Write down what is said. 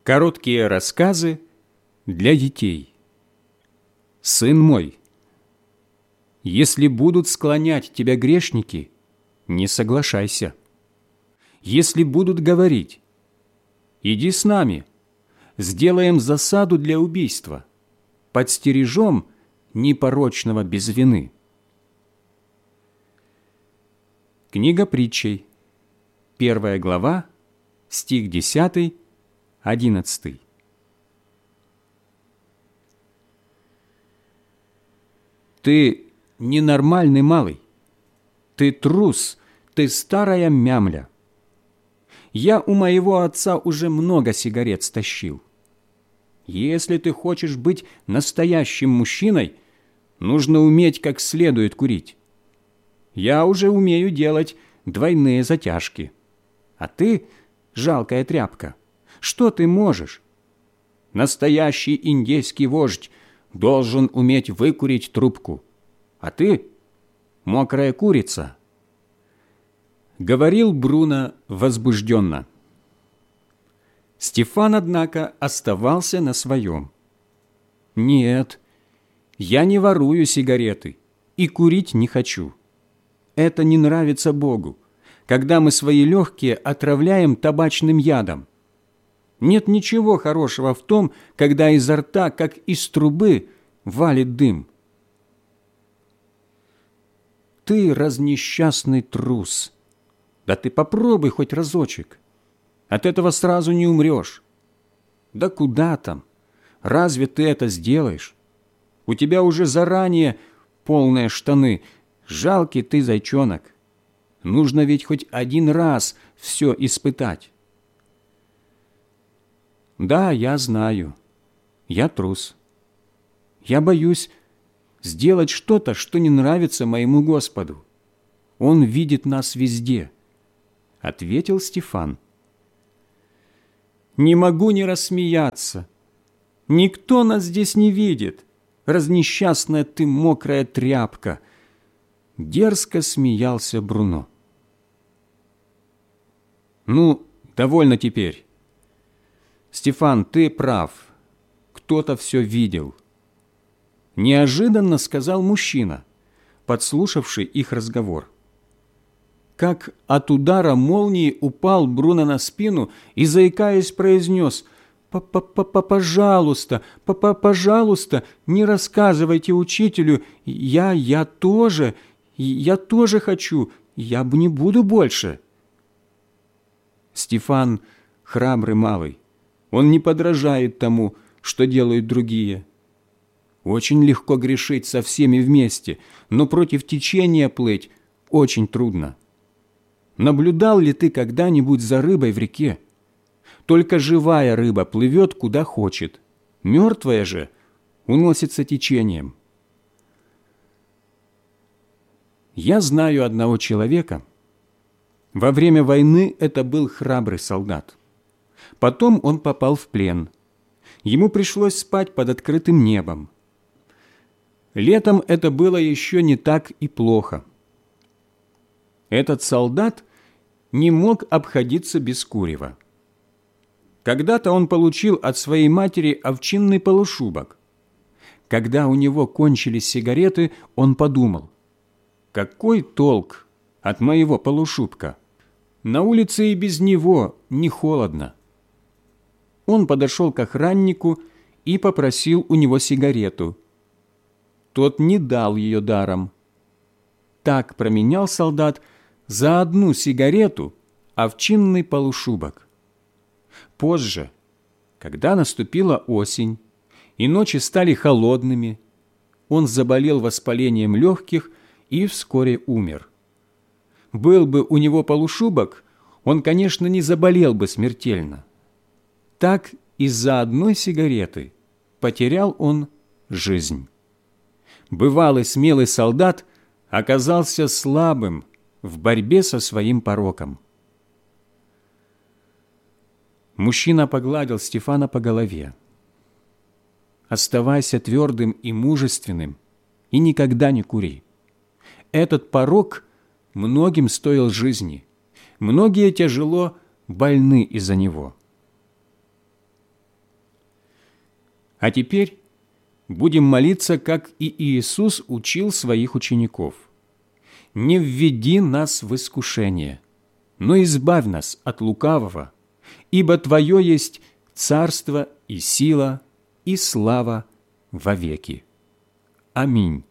Короткие рассказы для детей. Сын мой, если будут склонять тебя грешники, не соглашайся. Если будут говорить: иди с нами, сделаем засаду для убийства, подстережем непорочного без вины. Книга Притчей, 1 глава, стих 10, 11. Ты ненормальный малый, ты трус, ты старая мямля. Я у моего отца уже много сигарет стащил. Если ты хочешь быть настоящим мужчиной, нужно уметь как следует курить. Я уже умею делать двойные затяжки. А ты, жалкая тряпка, что ты можешь? Настоящий индейский вождь должен уметь выкурить трубку. А ты, мокрая курица, говорил Бруно возбужденно. Стефан, однако, оставался на своем. Нет, я не ворую сигареты и курить не хочу. Это не нравится Богу, когда мы свои легкие отравляем табачным ядом. Нет ничего хорошего в том, когда изо рта, как из трубы, валит дым. Ты разнесчастный трус. Да ты попробуй хоть разочек. От этого сразу не умрешь. Да куда там? Разве ты это сделаешь? У тебя уже заранее полные штаны. Жалкий ты зайчонок. Нужно ведь хоть один раз все испытать. Да, я знаю. Я трус. Я боюсь сделать что-то, что не нравится моему Господу. Он видит нас везде, — ответил Стефан. Не могу не рассмеяться. Никто нас здесь не видит. Разнесчастная ты мокрая тряпка. Дерзко смеялся Бруно. Ну, довольно теперь. Стефан, ты прав. Кто-то все видел. Неожиданно сказал мужчина, подслушавший их разговор. Как от удара молнии упал Бруно на спину и, заикаясь, произнес: «Пожалуйста, пожалуйста, не рассказывайте учителю, я тоже хочу, я не буду больше». Стефан храбрый малый, он не подражает тому, что делают другие. Очень легко грешить со всеми вместе, но против течения плыть очень трудно. Наблюдал ли ты когда-нибудь за рыбой в реке? Только живая рыба плывет куда хочет, мертвая же уносится течением. Я знаю одного человека. Во время войны это был храбрый солдат. Потом он попал в плен. Ему пришлось спать под открытым небом. Летом это было еще не так и плохо. Этот солдат не мог обходиться без курева. Когда-то он получил от своей матери овчинный полушубок. Когда у него кончились сигареты, он подумал: какой толк от моего полушубка? На улице и без него не холодно. Он подошел к охраннику и попросил у него сигарету. Тот не дал ее даром. Так променял солдат за одну сигарету овчинный полушубок. Позже, когда наступила осень и ночи стали холодными, он заболел воспалением легких и вскоре умер. Был бы у него полушубок, он, конечно, не заболел бы смертельно. Так из-за одной сигареты потерял он жизнь. Бывалый смелый солдат оказался слабым в борьбе со своим пороком. Мужчина погладил Стефана по голове. «Оставайся твердым и мужественным, и никогда не кури. Этот порок многим стоил жизни, многие тяжело больны из-за него». А теперь будем молиться, как и Иисус учил своих учеников. Не введи нас в искушение, но избавь нас от лукавого, ибо Твое есть царство и сила и слава вовеки. Аминь.